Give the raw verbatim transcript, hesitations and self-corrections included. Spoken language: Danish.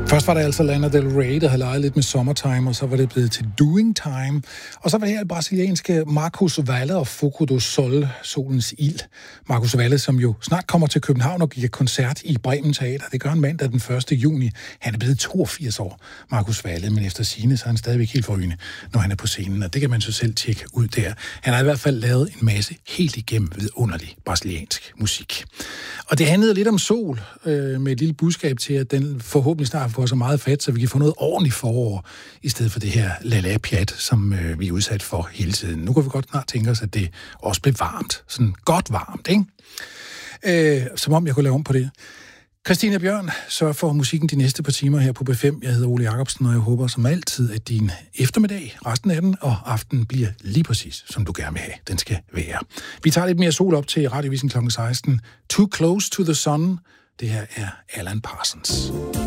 Først var det altså Lana Del Rey, der havde leget lidt med Summertime, og så var det blevet til Doing Time. Og så var det her brasilianske Marcos Valle og Fogo do Sol, Solens Ild. Marcos Valle, som jo snart kommer til København og giver koncert i Bremen Teater. Det gør han mandag den første juni. Han er blevet toogfirs år, Marcos Valle, men efter sigende, så er han stadigvæk helt forrygende, når han er på scenen. Og det kan man så selv tjekke ud der. Han har i hvert fald lavet en masse helt igennem vidunderlig brasiliansk musik. Og det handlede lidt om sol, øh, med et lille budskab til, at den forhåbentlig snart får så meget fat, så vi kan få noget ordentligt forår, i stedet for det her la-la-pjat, som øh, vi er udsat for hele tiden. Nu kan vi godt snart tænke os, at det også bliver varmt. Sådan godt varmt, ikke? Øh, som om jeg kunne lave om på det. Christina Bjørn sørger for musikken de næste par timer her på B fem. Jeg hedder Ole Jacobsen, og jeg håber som altid, at din eftermiddag, resten af den og aften bliver lige præcis, som du gerne vil have. Den skal være. Vi tager lidt mere sol op til Radiovisen klokken seksten. Too Close to the Sun. Det her er Alan Parsons.